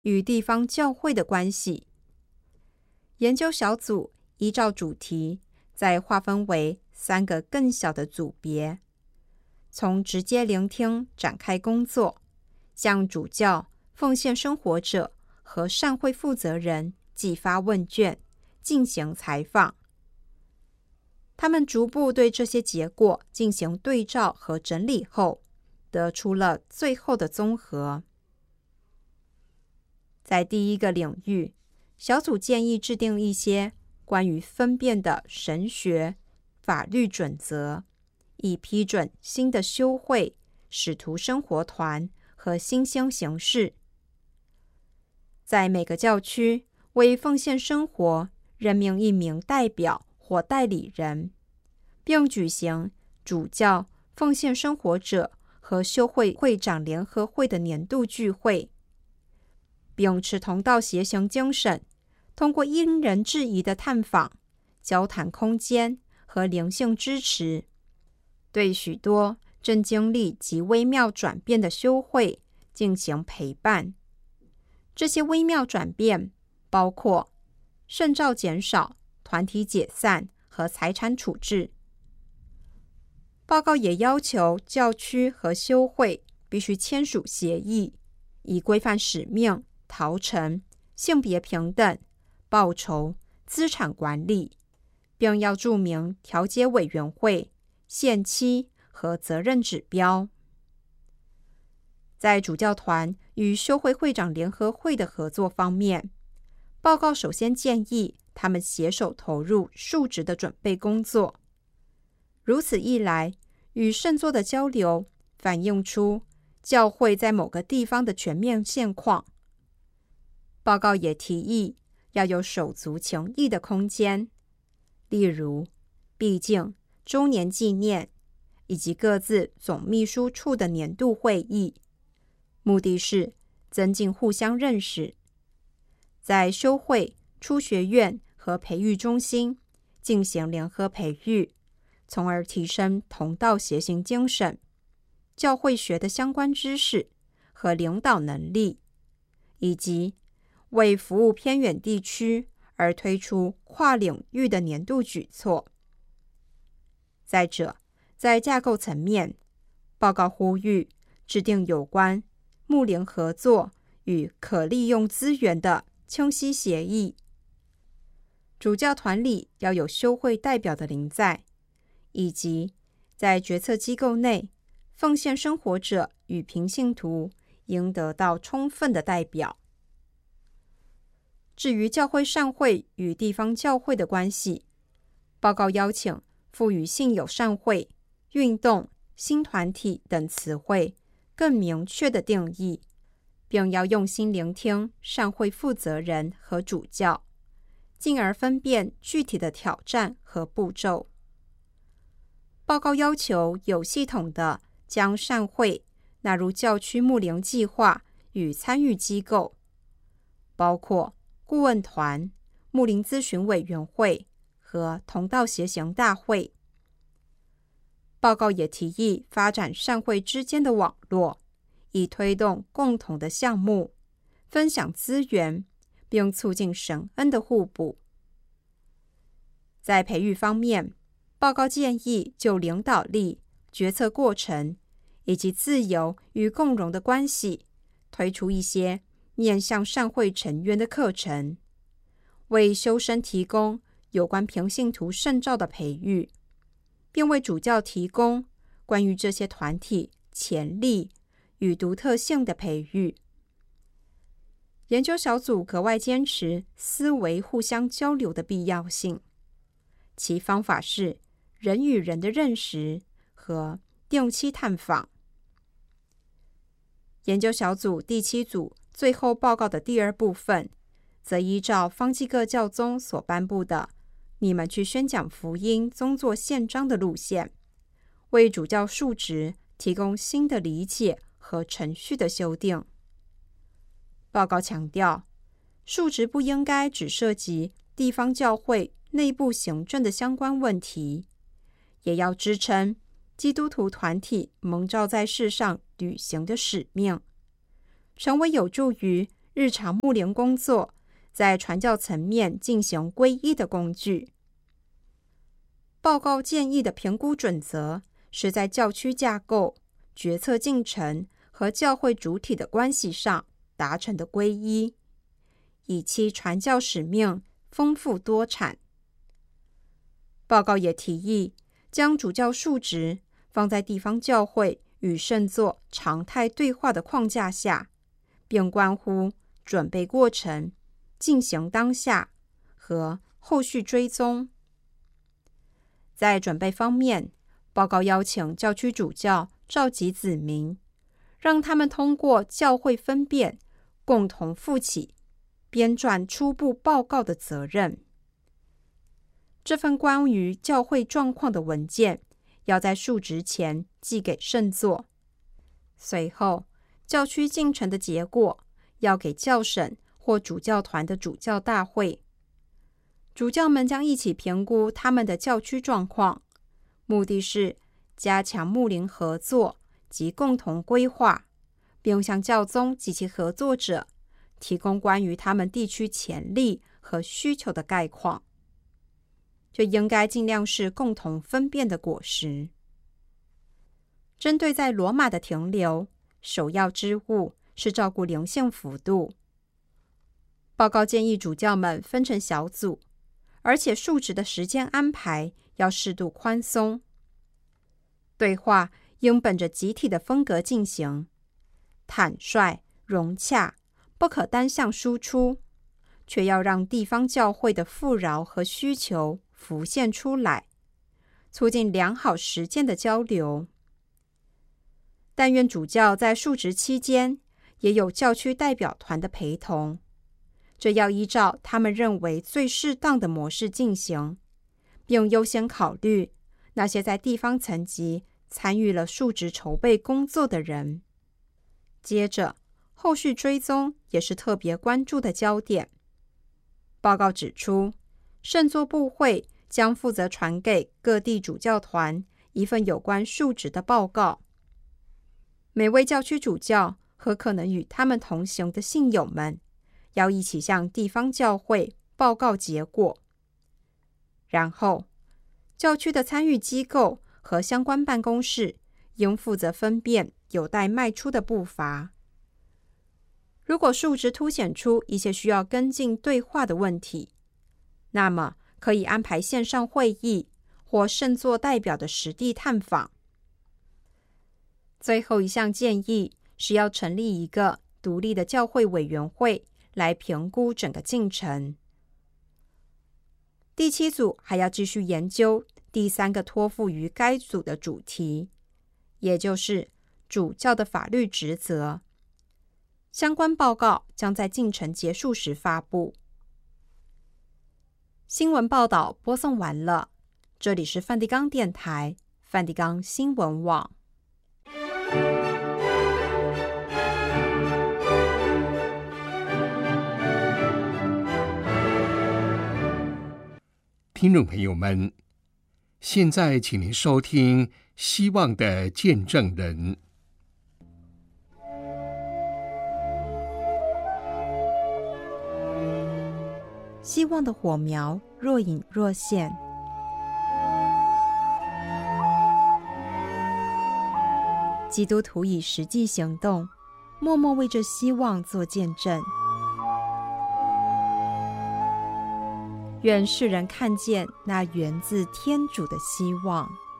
与地方教会的关系。研究小组依照主题，再划分为3个更小的组别，从直接聆听展开工作，向主教、奉献生活者和善会负责人寄发问卷，进行采访。他们逐步对这些结果进行对照和整理后，得出了最后的综合。在第一个领域，小组建议制定一些关于分辨的神学法律准则，以批准新的修会、使徒生活团和新兴形式。在每个教区为奉献生活任命1名代表或代理人，并举行主教、奉献生活者和修会会长联合会的年度聚会，秉持同道协行精神，通过因人制宜的探访、交谈空间和灵性支持，对许多正经历极微妙转变的修会进行陪伴。这些微妙转变包括圣召减少、团体解散和财产处置。报告也要求教区和修会必须签署协议，以规范使命、逃城、性别平等、报酬、资产管理，并要注明调解委员会、限期和责任指标。在主教团与修会会长联合会的合作方面，报告首先建议他们携手投入述职的准备工作。如此一来，与圣座的交流反映出教会在某个地方的全面现况。报告也提议要有手足情谊的空间，例如毕竟周年纪念以及各自总秘书处的年度会议，目的是增进互相认识。在修会、初学院和培育中心进行联合培育，从而提升同道协行精神、教会学的相关知识和领导能力，以及为服务偏远地区而推出跨领域的年度举措。再者，在架构层面，报告呼吁制定有关牧灵合作与可利用资源的清晰协议。主教团里要有修会代表的临在，以及在决策机构内，奉献生活者与平信徒应得到充分的代表。至于教会善会与地方教会的关系，报告邀请赋予信友善会、运动、新团体等词汇更明确的定义，并要用心聆听善会负责人和主教，进而分辨具体的挑战和步骤。报告要求有系统地将善会纳入教区牧灵计划与参与机构，包括顾问团、牧灵咨询委员会和同道协行大会。报告也提议发展善会之间的网络，以推动共同的项目，分享资源，并促进神恩的互补。在培育方面，报告建议就领导力、决策过程以及自由与共融的关系，推出一些面向善会成员的课程，为修身提供有关平信徒圣召的培育，并为主教提供关于这些团体潜力与独特性的培育。研究小组格外坚持思维互相交流的必要性，其方法是人与人的认识和定期探访。研究小组第7组最后报告的第2部分，则依照方济各教宗所颁布的你们去宣讲福音宗座宪章的路线，为主教述职提供新的理解和程序的修订。报告强调，述职不应该只涉及地方教会内部行政的相关问题，也要支撑基督徒团体蒙召在世上履行的使命，成为有助于日常牧灵工作在传教层面进行皈依的工具。报告建议的评估准则是在教区架构、决策进程和教会主体的关系上达成的皈依，以期传教使命丰富多产。报告也提议将主教述职放在地方教会与圣座常态对话的框架下，并关乎准备过程、进行当下和后续追踪。在准备方面，报告邀请教区主教召集子民，让他们通过教会分辨，共同负起编撰初步报告的责任。这份关于教会状况的文件要在述职前寄给圣座，随后教区进程的结果要给教省或主教团的主教大会。主教们将一起评估他们的教区状况，目的是加强牧灵合作及共同规划，并向教宗及其合作者提供关于他们地区潜力和需求的概况。这应该尽量是共同分辨的果实。针对在罗马的停留，首要之务是照顾灵性幅度。报告建议主教们分成小组，而且述职的时间安排要适度宽松。对话应本着集体的风格进行，坦率、融洽，不可单向输出，却要让地方教会的富饶和需求浮现出来，促进良好实践的交流。但愿主教在述职期间也有教区代表团的陪同，这要依照他们认为最适当的模式进行，并优先考虑那些在地方层级参与了述职筹备工作的人。接着，后续追踪也是特别关注的焦点。报告指出，圣座部会将负责传给各地主教团一份有关述职的报告。每位教区主教和可能与他们同行的信友们要一起向地方教会报告结果。然后，教区的参与机构和相关办公室应负责分辨有待迈出的步伐。如果述职凸显出一些需要跟进对话的问题，那么可以安排线上会议或圣座代表的实地探访。最后一项建议是要成立一个独立的教会委员会来评估整个进程。第7组还要继续研究第3个托付于该组的主题，也就是主教的法律职责。相关报告将在进程结束时发布。新闻报道播送完了，这里是梵蒂冈电台，梵蒂冈新闻网。 听众朋友们，现在请您收听《希望的见证人》。 希望的火苗若隐若现，基督徒以实际行动，默默为这希望做见证。愿世人看见那源自天主的希望。